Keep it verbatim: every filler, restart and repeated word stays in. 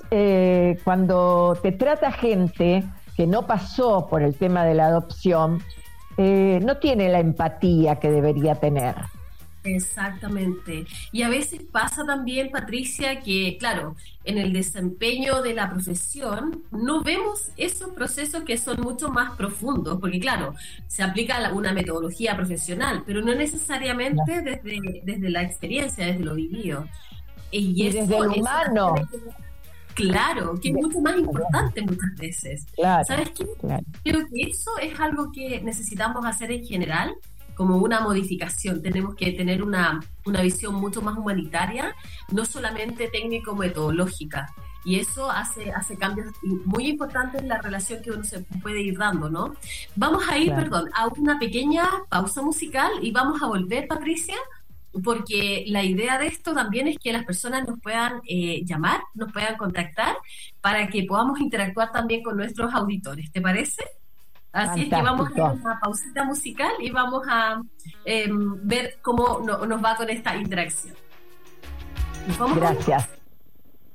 eh, cuando te trata gente que no pasó por el tema de la adopción, eh, no tiene la empatía que debería tener. Exactamente. Y a veces pasa también, Patricia, que claro, en el desempeño de la profesión no vemos esos procesos que son mucho más profundos, porque claro, se aplica la- una metodología profesional, pero no necesariamente desde, desde la experiencia, desde lo vivido. Y Y desde eso, el eso humano. también es, claro, que es De- mucho más importante muchas veces. claro, ¿Sabes qué? claro. Creo que eso es algo que necesitamos hacer en general, como una modificación. Tenemos que tener una, una visión mucho más humanitaria, no solamente técnico-metodológica. Y eso hace, hace cambios muy importantes en la relación que uno se puede ir dando, ¿no? Vamos a ir, Claro. perdón, a una pequeña pausa musical y vamos a volver, Patricia, porque la idea de esto también es que las personas nos puedan eh, llamar, nos puedan contactar para que podamos interactuar también con nuestros auditores. ¿Te parece? Así es que vamos a ir a Fantástico. una pausita musical y vamos a eh, ver cómo no- nos va con esta interacción. Nos vamos a... Gracias.